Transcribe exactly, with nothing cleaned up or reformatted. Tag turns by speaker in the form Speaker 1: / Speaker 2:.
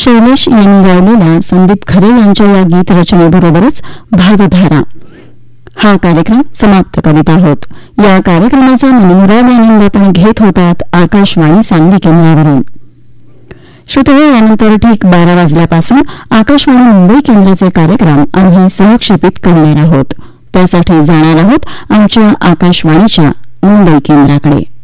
Speaker 1: शैलेश यांनी गायलेल्या संदीप खरे यांच्या या गीत रचनेबरोबरच भावधारा हा कार्यक्रम समाप्त करीत आहोत. या कार्यक्रमाचा मनमुराद आनंद आपण घेत होतात आकाशवाणी सांगली केंद्रावरून. श्रोते, यानंतर ठीक बारा वाजल्यापासून आकाशवाणी मुंबई केंद्राचे कार्यक्रम आम्ही सहक्षेपित करणार आहोत. त्यासाठी जाणार आहोत आमच्या आकाशवाणीच्या मुंबई केंद्राकडे.